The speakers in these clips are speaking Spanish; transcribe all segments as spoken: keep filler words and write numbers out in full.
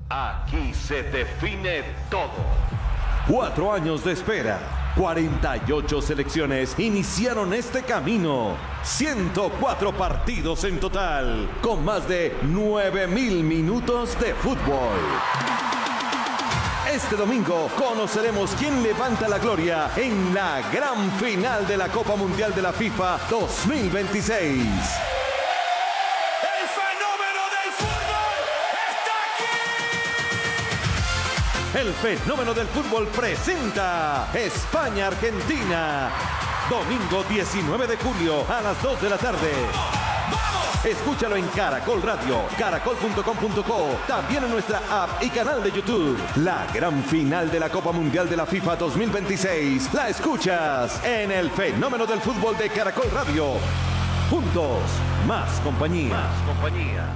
Aquí se define todo. Cuatro años de espera, cuarenta y ocho selecciones iniciaron este camino. ciento cuatro partidos en total, con más de nueve mil minutos de fútbol. Este domingo conoceremos quién levanta la gloria en la gran final de la Copa Mundial de la FIFA dos mil veintiséis. El fenómeno del fútbol presenta España-Argentina. Domingo diecinueve de julio a las dos de la tarde. Escúchalo en Caracol Radio, caracol punto com punto co, también en nuestra app y canal de YouTube. La gran final de la Copa Mundial de la FIFA dos mil veintiséis la escuchas en el fenómeno del fútbol de Caracol Radio. Juntos, más compañía. Más compañía.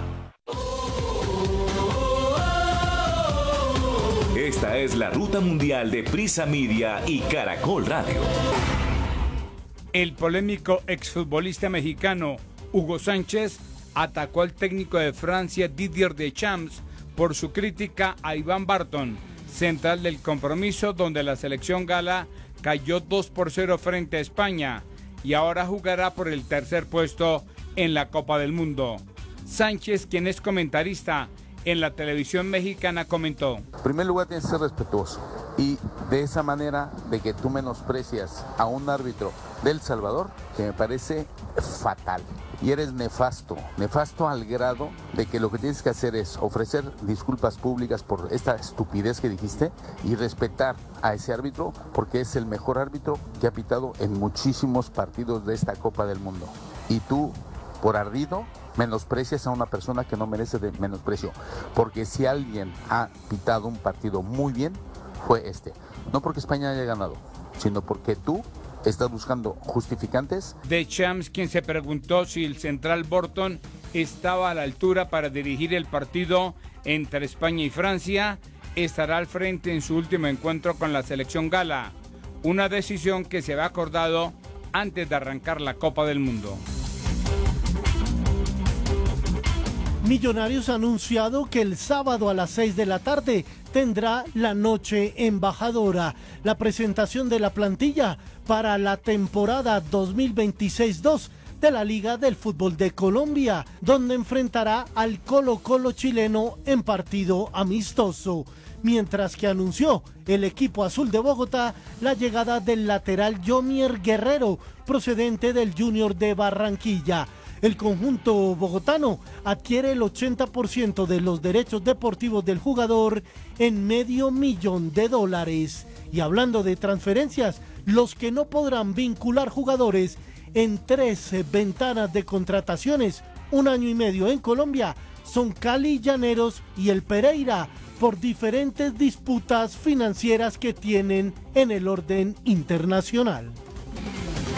Esta es la ruta mundial de Prisa Media y Caracol Radio. El polémico exfutbolista mexicano Hugo Sánchez atacó al técnico de Francia Didier Deschamps por su crítica a Iván Barton, central del compromiso donde la selección gala cayó dos por cero frente a España y ahora jugará por el tercer puesto en la Copa del Mundo. Sánchez, quien es comentarista en la televisión mexicana, comentó: En primer lugar, tienes que ser respetuoso, y de esa manera de que tú menosprecias a un árbitro del Salvador, que me parece fatal, y eres nefasto, nefasto al grado de que lo que tienes que hacer es ofrecer disculpas públicas por esta estupidez que dijiste y respetar a ese árbitro, porque es el mejor árbitro que ha pitado en muchísimos partidos de esta Copa del Mundo, y tú, por ardido, menosprecias a una persona que no merece de menosprecio, porque si alguien ha pitado un partido muy bien, fue este. No porque España haya ganado, sino porque tú estás buscando justificantes. Deschamps, quien se preguntó si el central Barton estaba a la altura para dirigir el partido entre España y Francia, estará al frente en su último encuentro con la selección gala, una decisión que se había acordado antes de arrancar la Copa del Mundo. Millonarios ha anunciado que el sábado a las seis de la tarde tendrá la noche embajadora, la presentación de la plantilla para la temporada dos mil veintiséis dos de la Liga del Fútbol de Colombia, donde enfrentará al Colo-Colo chileno en partido amistoso, mientras que anunció el equipo azul de Bogotá la llegada del lateral Yomier Guerrero, procedente del Junior de Barranquilla. El conjunto bogotano adquiere el ochenta por ciento de los derechos deportivos del jugador en medio millón de dólares. Y hablando de transferencias, los que no podrán vincular jugadores en tres ventanas de contrataciones, un año y medio en Colombia, son Cali, Llaneros y el Pereira, por diferentes disputas financieras que tienen en el orden internacional.